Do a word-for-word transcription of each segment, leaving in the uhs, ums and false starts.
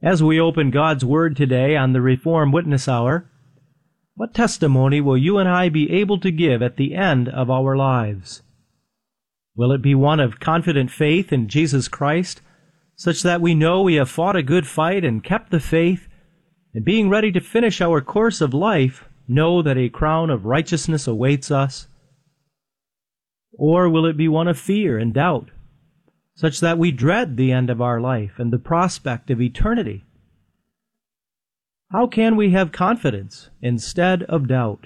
As we open God's Word today on the Reformed Witness Hour, what testimony will you and I be able to give at the end of our lives? Will it be one of confident faith in Jesus Christ, such that we know we have fought a good fight and kept the faith, and being ready to finish our course of life, know that a crown of righteousness awaits us? Or will it be one of fear and doubt, such that we dread the end of our life and the prospect of eternity? How can we have confidence instead of doubt?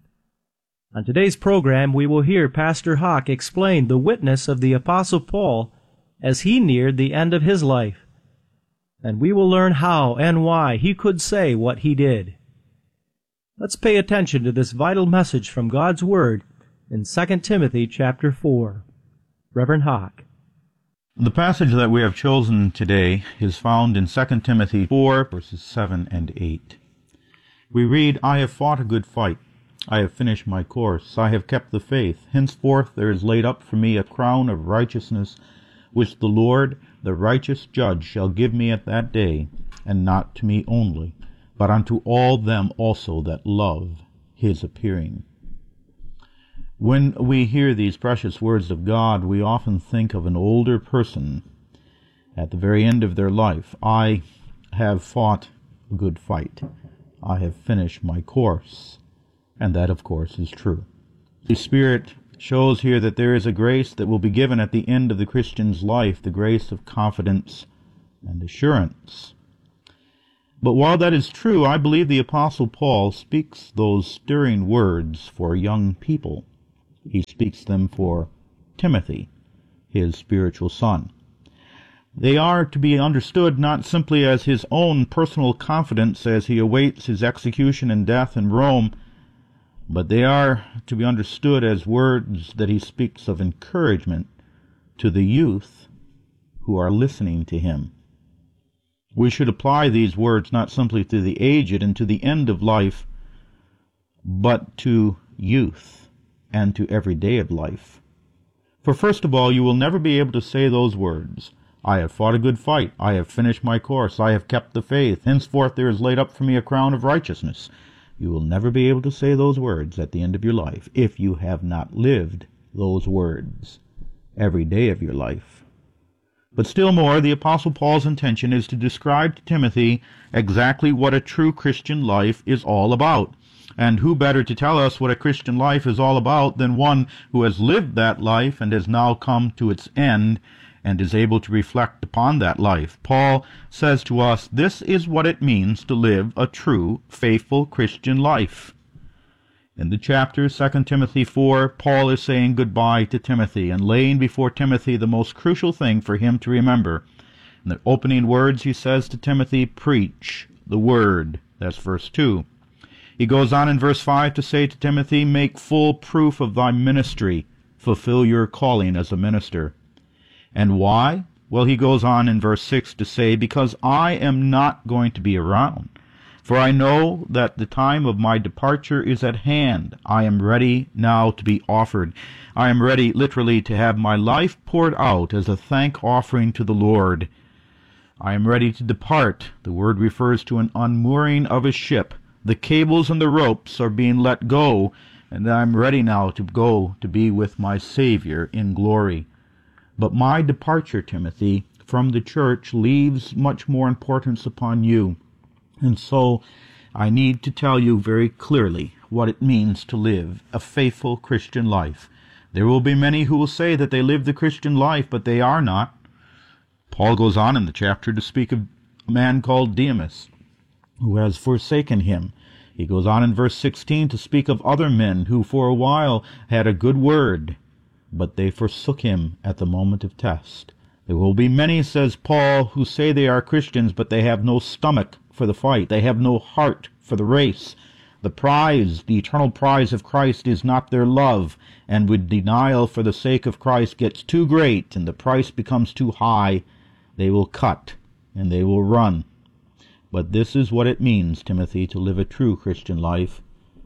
On today's program, we will hear Pastor Hawk explain the witness of the Apostle Paul as he neared the end of his life, and we will learn how and why he could say what he did. Let's pay attention to this vital message from God's Word in Second Timothy chapter four. Reverend Hawk. The passage that we have chosen today is found in Second Timothy four, verses seven and eight. We read, "I have fought a good fight. I have finished my course. I have kept the faith. Henceforth there is laid up for me a crown of righteousness, which the Lord, the righteous judge, shall give me at that day, and not to me only, but unto all them also that love his appearing." When we hear these precious words of God, we often think of an older person at the very end of their life. I have fought a good fight. I have finished my course. And that, of course, is true. The Spirit shows here that there is a grace that will be given at the end of the Christian's life, the grace of confidence and assurance. But while that is true, I believe the Apostle Paul speaks those stirring words for young people. He speaks them for Timothy, his spiritual son. They are to be understood not simply as his own personal confidence as he awaits his execution and death in Rome, but they are to be understood as words that he speaks of encouragement to the youth who are listening to him. We should apply these words not simply to the aged and to the end of life, but to youth and to every day of life. For first of all, you will never be able to say those words, "I have fought a good fight, I have finished my course, I have kept the faith, henceforth there is laid up for me a crown of righteousness." You will never be able to say those words at the end of your life if you have not lived those words every day of your life. But still more, the Apostle Paul's intention is to describe to Timothy exactly what a true Christian life is all about. And who better to tell us what a Christian life is all about than one who has lived that life and has now come to its end and is able to reflect upon that life. Paul says to us, this is what it means to live a true, faithful Christian life. In the chapter, Second Timothy four, Paul is saying goodbye to Timothy and laying before Timothy the most crucial thing for him to remember. In the opening words, he says to Timothy, preach the word. That's verse two. He goes on in verse five to say to Timothy, make full proof of thy ministry, fulfill your calling as a minister. And why? Well, he goes on in verse six to say, because I am not going to be around. For I know that the time of my departure is at hand. I am ready now to be offered. I am ready, literally, to have my life poured out as a thank offering to the Lord. I am ready to depart. The word refers to an unmooring of a ship. The cables and the ropes are being let go, and I am ready now to go to be with my Savior in glory. But my departure, Timothy, from the church leaves much more importance upon you. And so I need to tell you very clearly what it means to live a faithful Christian life. There will be many who will say that they live the Christian life, but they are not. Paul goes on in the chapter to speak of a man called Demas, who has forsaken him. He goes on in verse sixteen to speak of other men who for a while had a good word, but they forsook him at the moment of test. There will be many, says Paul, who say they are Christians, but they have no stomach for the fight. They have no heart for the race. The prize, the eternal prize of Christ, is not their love, and when denial for the sake of Christ gets too great and the price becomes too high, they will cut and they will run. But this is what it means, Timothy, to live a true Christian life.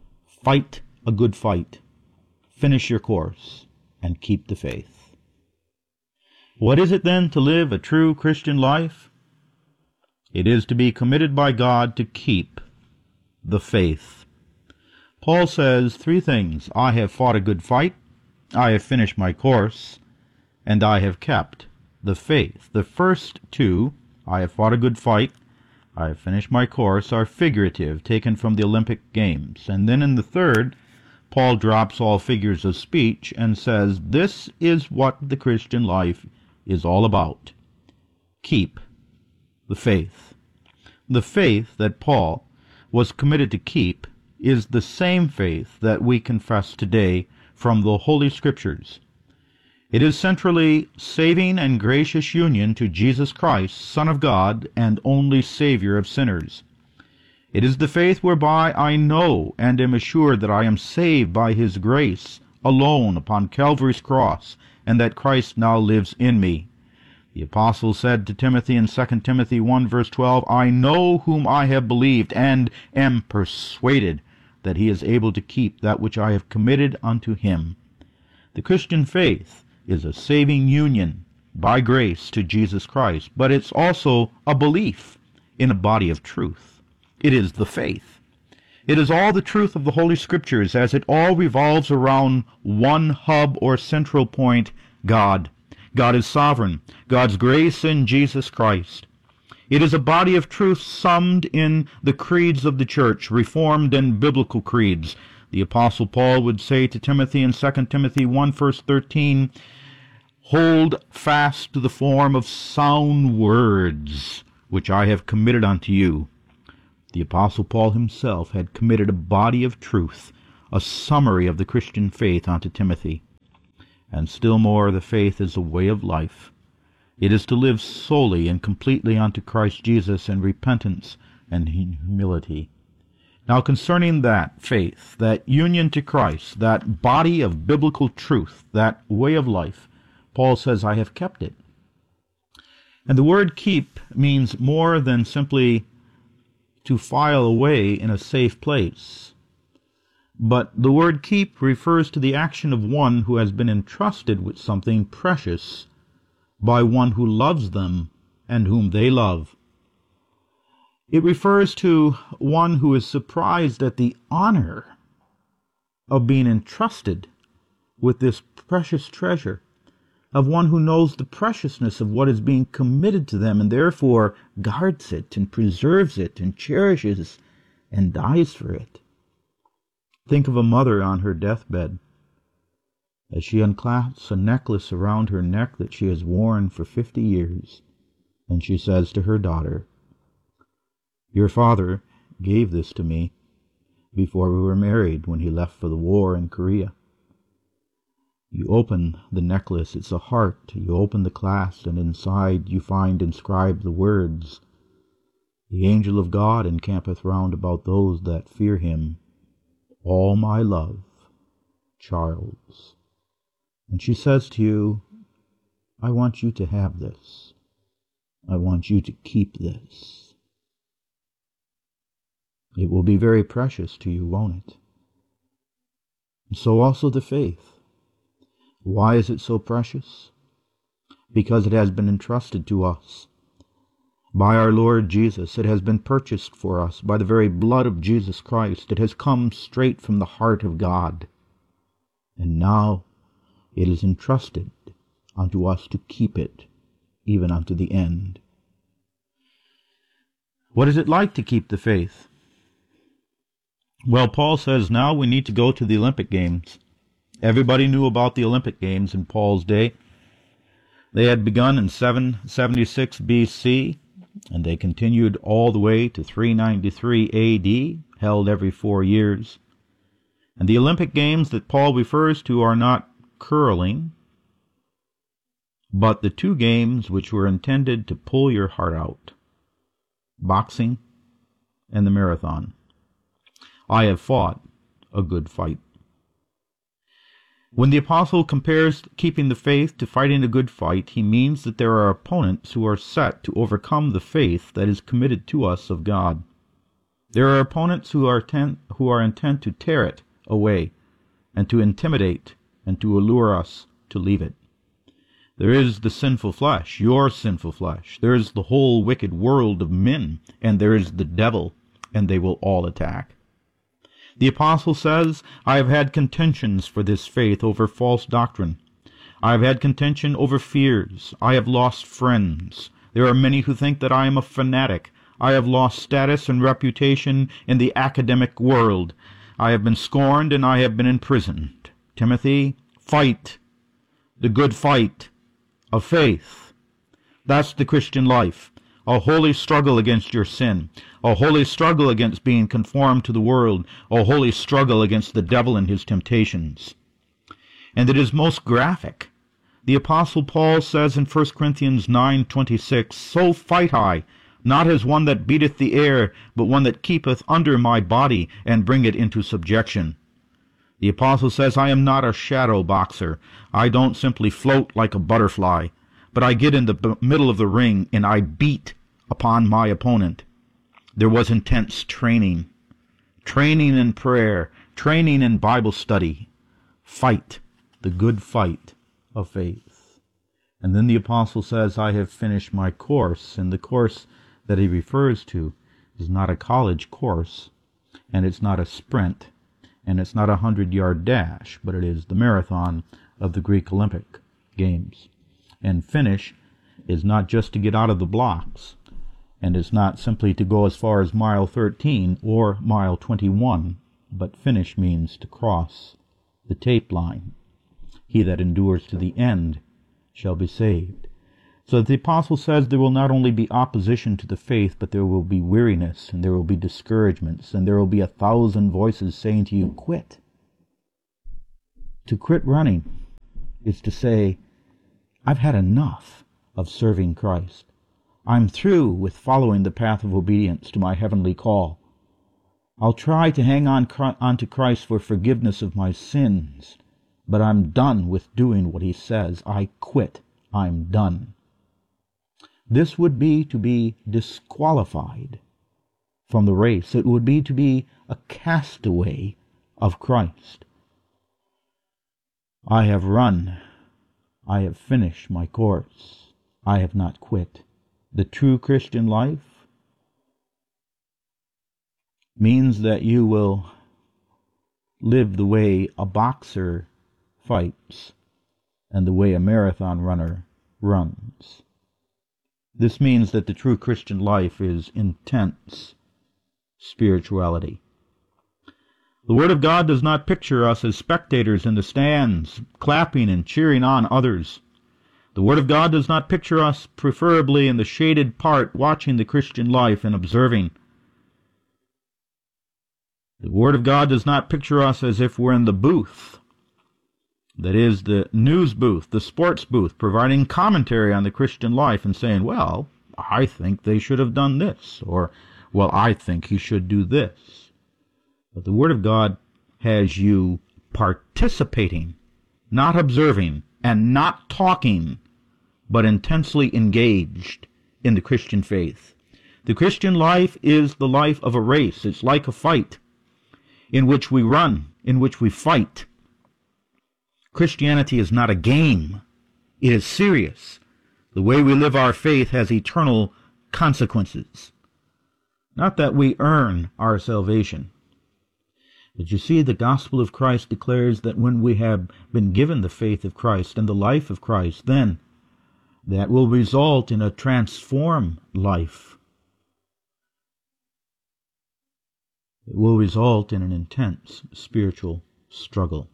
Fight a good fight. Finish your course and keep the faith. What is it then to live a true Christian life? It is to be committed by God to keep the faith. Paul says three things: I have fought a good fight, I have finished my course, and I have kept the faith. The first two, I have fought a good fight, I have finished my course, are figurative, taken from the Olympic Games. And then in the third, Paul drops all figures of speech and says, this is what the Christian life is all about. Keep the faith. The faith that Paul was committed to keep is the same faith that we confess today from the Holy Scriptures. It is centrally saving and gracious union to Jesus Christ, Son of God and only Savior of sinners. It is the faith whereby I know and am assured that I am saved by His grace alone upon Calvary's cross, and that Christ now lives in me. The apostle said to Timothy in Second Timothy one verse twelve, I know whom I have believed, and am persuaded that he is able to keep that which I have committed unto him. The Christian faith is a saving union by grace to Jesus Christ, but it's also a belief in a body of truth. It is the faith. It is all the truth of the Holy Scriptures, as it all revolves around one hub or central point, God. God is sovereign. God's grace in Jesus Christ. It is a body of truth summed in the creeds of the church, Reformed and biblical creeds. The Apostle Paul would say to Timothy in Second Timothy one verse thirteen, hold fast to the form of sound words, which I have committed unto you. The Apostle Paul himself had committed a body of truth, a summary of the Christian faith unto Timothy. And still more, the faith is a way of life. It is to live solely and completely unto Christ Jesus in repentance and humility. Now concerning that faith, that union to Christ, that body of biblical truth, that way of life, Paul says, I have kept it. And the word keep means more than simply to file away in a safe place. But the word keep refers to the action of one who has been entrusted with something precious by one who loves them and whom they love. It refers to one who is surprised at the honor of being entrusted with this precious treasure, of one who knows the preciousness of what is being committed to them and therefore guards it and preserves it and cherishes and dies for it. Think of a mother on her deathbed as she unclasps a necklace around her neck that she has worn for fifty years, and she says to her daughter, your father gave this to me before we were married when he left for the war in Korea. You open the necklace, it's a heart. You open the clasp, and inside you find inscribed the words, the angel of God encampeth round about those that fear him. All my love, Charles. And she says to you, I want you to have this. I want you to keep this. It will be very precious to you, won't it? And so also the faith. Why is it so precious? Because it has been entrusted to us by our Lord Jesus. It has been purchased for us by the very blood of Jesus Christ. It has come straight from the heart of God. And now it is entrusted unto us to keep it, even unto the end. What is it like to keep the faith? Well, Paul says now we need to go to the Olympic Games. Everybody knew about the Olympic Games in Paul's day. They had begun in seven seventy-six B C, and they continued all the way to three ninety-three A D, held every four years. And the Olympic Games that Paul refers to are not curling, but the two games which were intended to pull your heart out, boxing and the marathon. I have fought a good fight. When the apostle compares keeping the faith to fighting a good fight, he means that there are opponents who are set to overcome the faith that is committed to us of God. There are opponents who are, ten, who are intent to tear it away and to intimidate and to allure us to leave it. There is the sinful flesh, your sinful flesh. There is the whole wicked world of men, and there is the devil, and they will all attack. The apostle says, I have had contentions for this faith over false doctrine. I have had contention over fears. I have lost friends. There are many who think that I am a fanatic. I have lost status and reputation in the academic world. I have been scorned and I have been imprisoned. Timothy, fight the good fight of faith. That's the Christian life. A holy struggle against your sin. A holy struggle against being conformed to the world. A holy struggle against the devil and his temptations. And it is most graphic. The Apostle Paul says in First Corinthians nine twenty-six, So fight I, not as one that beateth the air, but one that keepeth under my body, and bring it into subjection. The Apostle says, I am not a shadow boxer. I don't simply float like a butterfly, but I get in the b- middle of the ring and I beat upon my opponent. There was intense training. Training in prayer. Training in Bible study. Fight the good fight of faith. And then the apostle says, I have finished my course. And the course that he refers to is not a college course, and it's not a sprint, and it's not a hundred-yard dash, but it is the marathon of the Greek Olympic Games. And finish is not just to get out of the blocks, and it's not simply to go as far as mile thirteen or mile twenty-one, but finish means to cross the tape line. He that endures to the end shall be saved. So the apostle says there will not only be opposition to the faith, but there will be weariness, and there will be discouragements, and there will be a thousand voices saying to you, quit. To quit running is to say, I've had enough of serving Christ. I'm through with following the path of obedience to my heavenly call. I'll try to hang on onto Christ for forgiveness of my sins, but I'm done with doing what he says. I quit. I'm done. This would be to be disqualified from the race. It would be to be a castaway of Christ. I have run. I have finished my course. I have not quit. The true Christian life means that you will live the way a boxer fights and the way a marathon runner runs. This means that the true Christian life is intense spirituality. The Word of God does not picture us as spectators in the stands, clapping and cheering on others. The Word of God does not picture us preferably in the shaded part watching the Christian life and observing. The Word of God does not picture us as if we're in the booth, that is, the news booth, the sports booth, providing commentary on the Christian life and saying, well, I think they should have done this, or, well, I think he should do this. But the Word of God has you participating, not observing, and not talking, but intensely engaged in the Christian faith. The Christian life is the life of a race. It's like a fight in which we run, in which we fight. Christianity is not a game. It is serious. The way we live our faith has eternal consequences. Not that we earn our salvation. But you see, the gospel of Christ declares that when we have been given the faith of Christ and the life of Christ, then that will result in a transformed life. It will result in an intense spiritual struggle.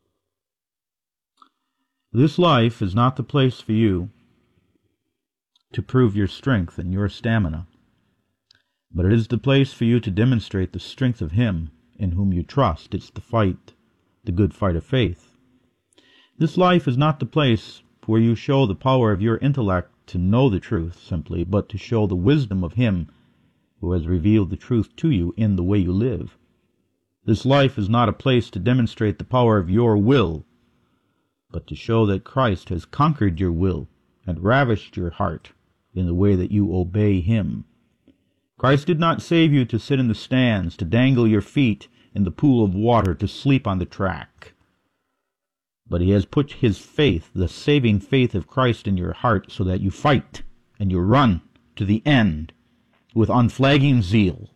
This life is not the place for you to prove your strength and your stamina, but it is the place for you to demonstrate the strength of Him in whom you trust. It's the fight, the good fight of faith. This life is not the place where you show the power of your intellect to know the truth simply, but to show the wisdom of Him who has revealed the truth to you in the way you live. This life is not a place to demonstrate the power of your will, but to show that Christ has conquered your will and ravished your heart in the way that you obey Him. Christ did not save you to sit in the stands, to dangle your feet in the pool of water, to sleep on the track. But he has put his faith, the saving faith of Christ, in your heart so that you fight and you run to the end with unflagging zeal.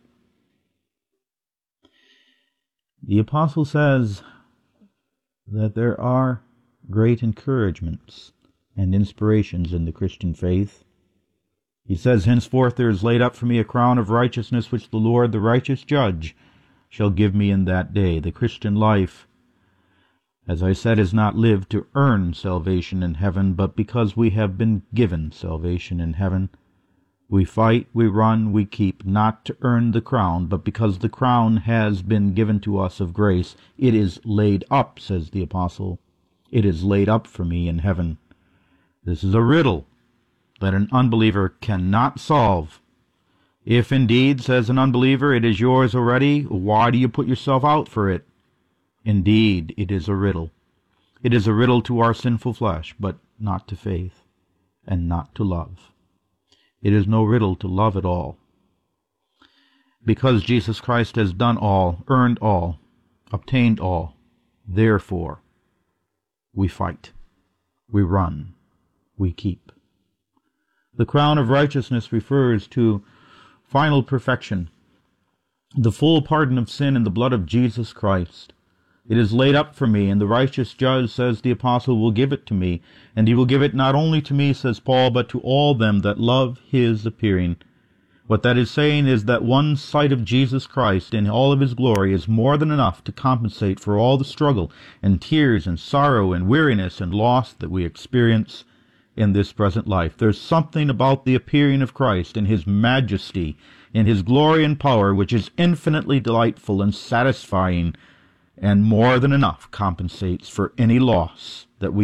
The apostle says that there are great encouragements and inspirations in the Christian faith. He says, henceforth there is laid up for me a crown of righteousness, which the Lord, the righteous judge, shall give me in that day. The Christian life, as I said, is not lived to earn salvation in heaven, but because we have been given salvation in heaven. We fight, we run, we keep, not to earn the crown, but because the crown has been given to us of grace. It is laid up, says the apostle. It is laid up for me in heaven. This is a riddle that an unbeliever cannot solve. If indeed, says an unbeliever, it is yours already, why do you put yourself out for it? Indeed, it is a riddle. It is a riddle to our sinful flesh, but not to faith, and not to love. It is no riddle to love at all. Because Jesus Christ has done all, earned all, obtained all, therefore, we fight, we run, we keep. The crown of righteousness refers to final perfection, the full pardon of sin in the blood of Jesus Christ. It is laid up for me, and the righteous judge, says the apostle, will give it to me. And he will give it not only to me, says Paul, but to all them that love his appearing. What that is saying is that one sight of Jesus Christ in all of his glory is more than enough to compensate for all the struggle and tears and sorrow and weariness and loss that we experience in this present life. There's something about the appearing of Christ in his majesty, in his glory and power, which is infinitely delightful and satisfying, and more than enough compensates for any loss that we